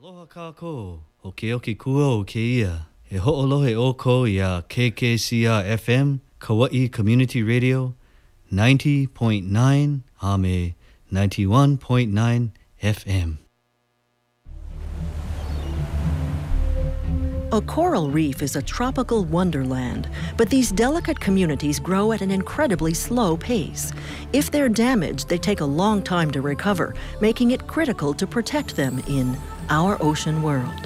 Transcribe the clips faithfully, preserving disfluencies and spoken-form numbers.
Aloha kako, o ke oki kua o ke ia. E ho'olohe o ko ia K K C R F M, Kauai Community Radio, ninety point nine, Ame ninety-one point nine F M. A coral reef is a tropical wonderland, but these delicate communities grow at an incredibly slow pace. If they're damaged, they take a long time to recover, making it critical to protect them in our ocean world.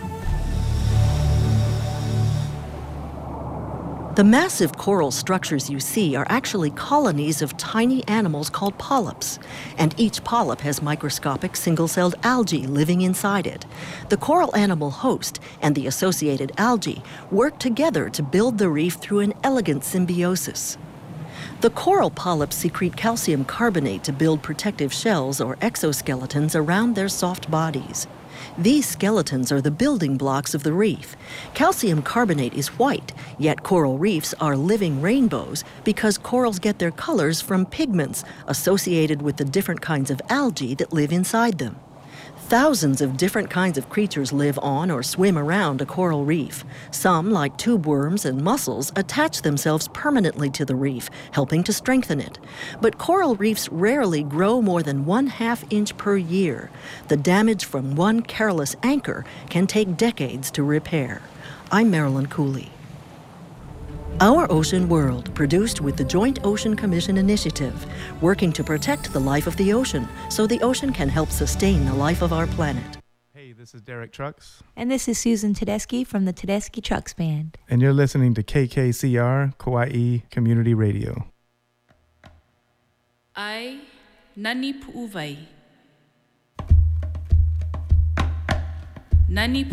The massive coral structures you see are actually colonies of tiny animals called polyps, and each polyp has microscopic single-celled algae living inside it. The coral animal host and the associated algae work together to build the reef through an elegant symbiosis. The coral polyps secrete calcium carbonate to build protective shells or exoskeletons around their soft bodies. These skeletons are the building blocks of the reef. Calcium carbonate is white, yet coral reefs are living rainbows because corals get their colors from pigments associated with the different kinds of algae that live inside them. Thousands of different kinds of creatures live on or swim around a coral reef. Some, like tube worms and mussels, attach themselves permanently to the reef, helping to strengthen it. But coral reefs rarely grow more than one half inch per year. The damage from one careless anchor can take decades to repair. I'm Marilyn Cooley. Our Ocean World, produced with the Joint Ocean Commission Initiative, working to protect the life of the ocean so the ocean can help sustain the life of our planet. Hey, this is Derek Trucks. And this is Susan Tedeschi from the Tedeschi Trucks Band. And you're listening to K K C R, Kauai Community Radio. Ai, nani pu'uvai. Nani